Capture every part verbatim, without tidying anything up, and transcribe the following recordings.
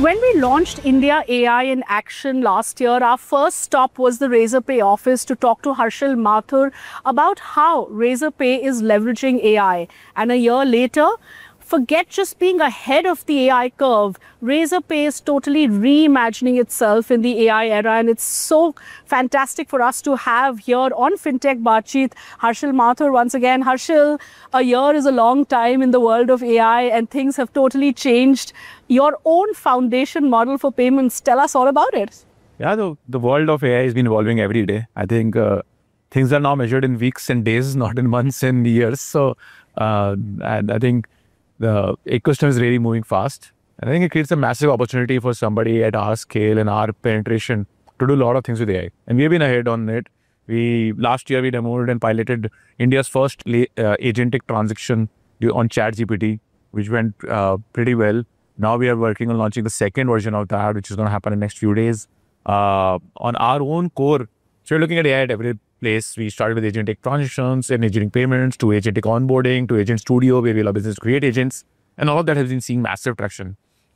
When we launched India A I in Action last year, our first stop was the Razorpay office to talk to Harshil Mathur about how Razorpay is leveraging A I. And a year later, forget just being ahead of the A I curve. Razorpay is totally reimagining itself in the A I era, and it's so fantastic for us to have here on FinTech Baatcheet Harshil Mathur once again. Harshil, a year is a long time in the world of A I, and things have totally changed. Your own foundation model for payments, tell us all about it. Yeah, the, the world of A I has been evolving every day. I think uh, things are now measured in weeks and days, not in months and years. So, uh, and I think the ecosystem is really moving fast. And I think it creates a massive opportunity for somebody at our scale and our penetration to do a lot of things with A I. And we've been ahead on it. We last year we demoed and piloted India's first uh, agentic transaction on ChatGPT, which went uh, pretty well. Now we are working on launching the second version of that, which is going to happen in the next few days. Uh, on our own core, so we're looking at A I at every place. We started with agentic transactions and agentic payments to agentic onboarding to Agent Studio, where we allow business to create agents. And all of that has been seeing massive traction.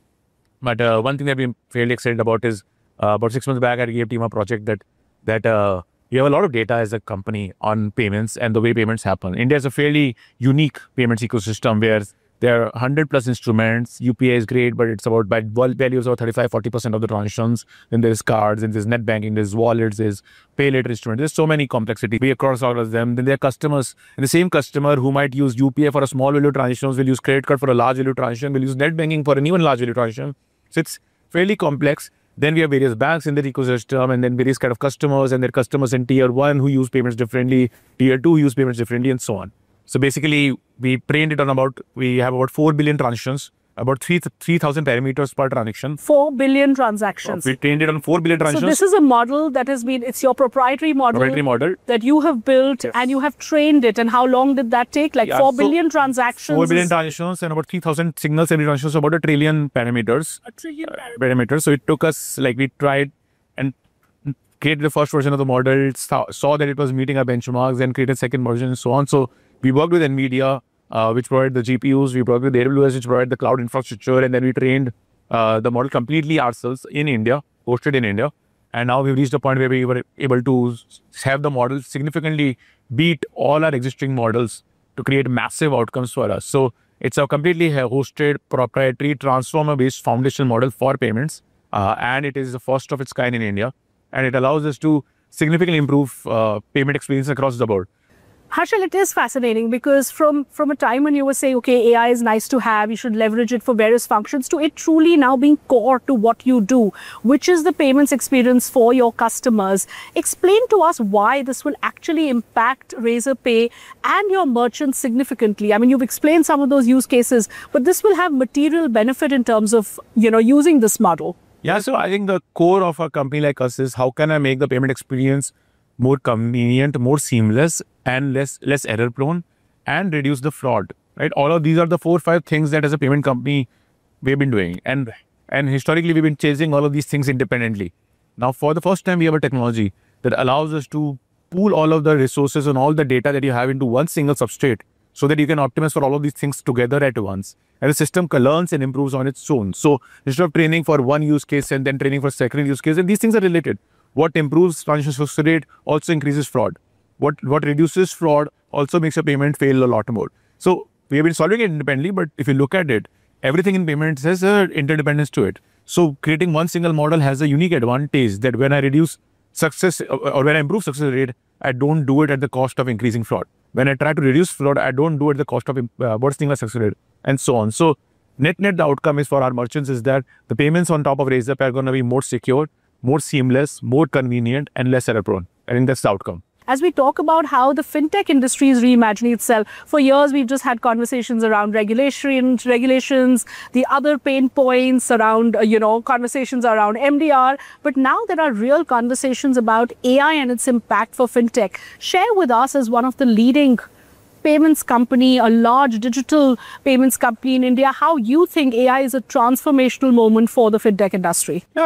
But uh, one thing that we're fairly excited about is uh, about six months back, I gave team a project that that uh, we have a lot of data as a company on payments and the way payments happen. India is a fairly unique payments ecosystem where there are one hundred plus instruments. U P I is great, but it's about by values of thirty-five, forty percent of the transactions. Then there's cards, and there's net banking, there's wallets, there's pay later instruments. There's so many complexity. We across all of them. Then there are customers, and the same customer who might use U P I for a small value transactions will use credit card for a large value transaction, will use net banking for an even large value transaction. So it's fairly complex. Then we have various banks in the ecosystem, and then various kind of customers, and their customers in tier one who use payments differently, tier two who use payments differently, and so on. So basically, we trained it on about, we have about four billion transactions, about three thousand parameters per transaction. four billion transactions. We trained it on four billion transactions. So this is a model that has been, it's your proprietary model. Proprietary model. That you have built, yes. And you have trained it. And how long did that take? Like yeah, four billion so transactions? four billion transactions and about three thousand signals every transaction, so about a trillion parameters. A trillion uh, parameters. So it took us, like we tried and created the first version of the model, saw, saw that it was meeting our benchmarks, and created second version and so on. So we worked with NVIDIA, uh, which provided the G P Us. We worked with A W S, which provided the cloud infrastructure. And then we trained uh, the model completely ourselves in India, hosted in India. And now we've reached a point where we were able to have the model significantly beat all our existing models to create massive outcomes for us. So it's a completely hosted, proprietary, transformer-based foundation model for payments. Uh, and it is the first of its kind in India. And it allows us to significantly improve uh, payment experience across the board. Harshil, it is fascinating because from, from a time when you were saying, okay, A I is nice to have, you should leverage it for various functions, to it truly now being core to what you do, which is the payments experience for your customers. Explain to us why this will actually impact Razorpay and your merchants significantly. I mean, you've explained some of those use cases, but this will have material benefit in terms of, you know, using this model. Yeah, so I think the core of a company like us is how can I make the payment experience more convenient, more seamless, and less less error prone, and reduce the fraud, right? All of these are the four or five things that as a payment company we've been doing. And and historically we've been chasing all of these things independently. Now for the first time we have a technology that allows us to pool all of the resources and all the data that you have into one single substrate so that you can optimize for all of these things together at once. And the system learns and improves on its own. So instead of training for one use case and then training for second use case, and these things are related. What improves transaction success rate also increases fraud. What what reduces fraud also makes a payment fail a lot more. So we have been solving it independently, but if you look at it, everything in payments has an interdependence to it. So creating one single model has a unique advantage that when I reduce success or when I improve success rate, I don't do it at the cost of increasing fraud. When I try to reduce fraud, I don't do it at the cost of uh, bursting a success rate and so on. So net net, the outcome is for our merchants is that the payments on top of Razorpay are going to be more secure, more seamless, more convenient, and less error prone. I think that's the outcome. As we talk about how the fintech industry is reimagining itself, for years we've just had conversations around regulation, regulations, the other pain points around, uh, you know, conversations around M D R. But now there are real conversations about A I and its impact for fintech. Share with us, as one of the leading payments company, a large digital payments company in India, how you think A I is a transformational moment for the fintech industry. Yeah.